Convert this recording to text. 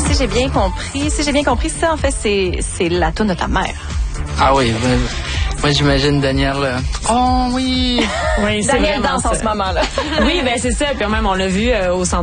si j'ai bien compris, ça, en fait, c'est la toune de ta mère. Ah oui, moi j'imagine Daniel. Oh oui! Oui, c'est Daniel vraiment danse ça. en ce moment, là. Oui, ben c'est ça. Puis même, on l'a vu au centre